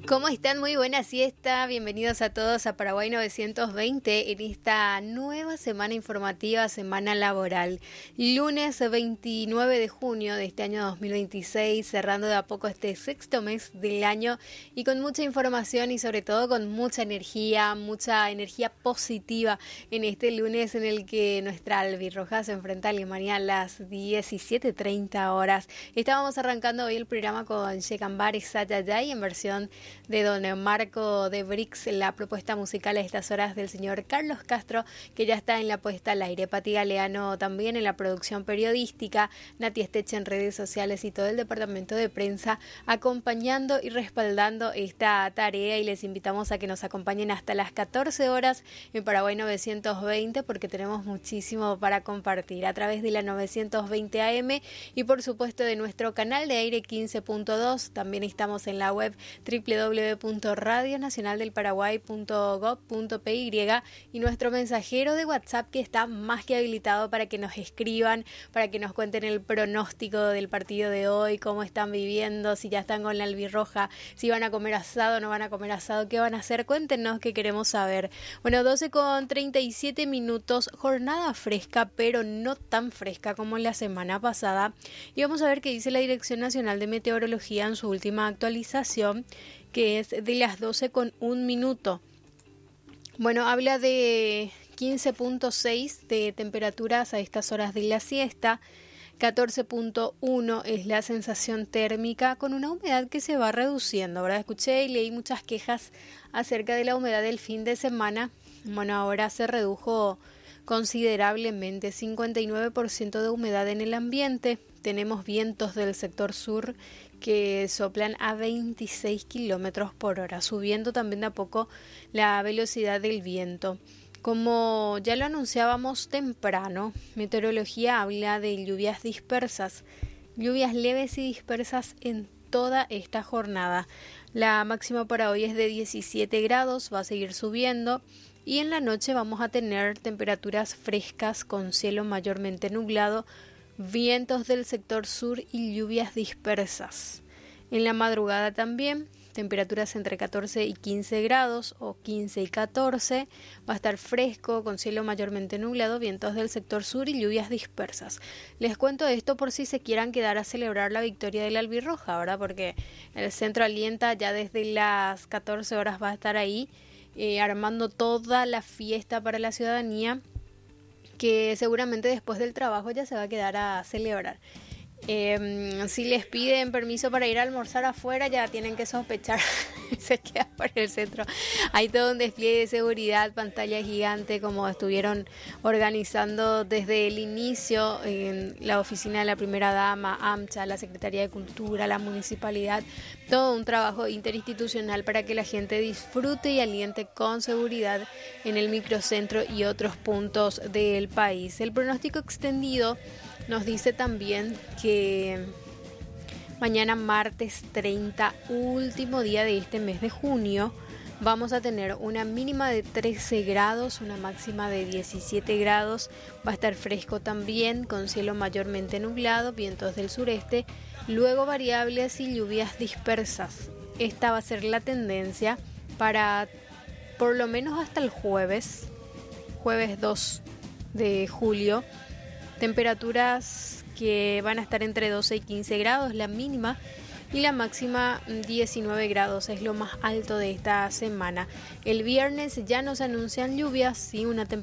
¿Cómo están? Muy buena siesta. Bienvenidos a todos a Paraguay 920 en esta nueva semana informativa, semana laboral. Lunes 29 de junio de este año 2026, cerrando de a poco este sexto mes del año y con mucha información y sobre todo con mucha energía positiva en este lunes en el que nuestra albirroja se enfrenta a Alemania a las 17:30 horas. Estábamos arrancando hoy el programa con Shekambari Sayayay en versión de don Marco de Brix, la propuesta musical a estas horas del señor Carlos Castro, que ya está en la puesta al aire, Pati Galeano también en la producción periodística, Nati Esteche en redes sociales y todo el departamento de prensa acompañando y respaldando esta tarea, y les invitamos a que nos acompañen hasta las 14 horas en Paraguay 920 porque tenemos muchísimo para compartir a través de la 920 AM y por supuesto de nuestro canal de aire 15.2. También estamos en la web www.radionacionaldelparaguay.gov.py y nuestro mensajero de WhatsApp que está más que habilitado para que nos escriban, para que nos cuenten el pronóstico del partido de hoy, cómo están viviendo, si ya están con la albirroja, si van a comer asado, no van a comer asado, qué van a hacer, cuéntenos que queremos saber. Bueno, 12:37, jornada fresca, pero no tan fresca como la semana pasada, y vamos a ver qué dice la Dirección Nacional de Meteorología en su última actualización, que es de las 12:01. Bueno, habla de 15.6 de temperaturas a estas horas de la siesta, 14.1 es la sensación térmica, con una humedad que se va reduciendo. Ahora escuché y leí muchas quejas acerca de la humedad del fin de semana. Bueno, ahora se redujo considerablemente, 59% de humedad en el ambiente. Tenemos vientos del sector sur que soplan a 26 kilómetros por hora, subiendo también de a poco la velocidad del viento. Como ya lo anunciábamos temprano, meteorología habla de lluvias dispersas, lluvias leves y dispersas en toda esta jornada. La máxima para hoy es de 17 grados, va a seguir subiendo. Y en la noche vamos a tener temperaturas frescas con cielo mayormente nublado, vientos del sector sur y lluvias dispersas. En la madrugada también, temperaturas entre 14 y 15 grados o 15 y 14. Va a estar fresco con cielo mayormente nublado, vientos del sector sur y lluvias dispersas. Les cuento esto por si se quieran quedar a celebrar la victoria de la albirroja, ¿verdad? Porque el centro alienta ya desde las 14 horas va a estar ahí armando toda la fiesta para la ciudadanía, que seguramente después del trabajo ya se va a quedar a celebrar. Si les piden permiso para ir a almorzar afuera, ya tienen que sospechar se queda por el centro. Hay todo un despliegue de seguridad, pantalla gigante, como estuvieron organizando desde el inicio en la oficina de la primera dama, AMCHA, la Secretaría de Cultura, la municipalidad, todo un trabajo interinstitucional para que la gente disfrute y aliente con seguridad en el microcentro y otros puntos del país. El pronóstico extendido nos dice también que mañana martes 30, último día de este mes de junio, vamos a tener una mínima de 13 grados, una máxima de 17 grados. Va a estar fresco también, con cielo mayormente nublado, vientos del sureste, luego variables y lluvias dispersas. Esta va a ser la tendencia para por lo menos hasta el jueves 2 de julio. Temperaturas que van a estar entre 12 y 15 grados la mínima y la máxima 19 grados es lo más alto de esta semana. El viernes ya nos anuncian lluvias y una temperatura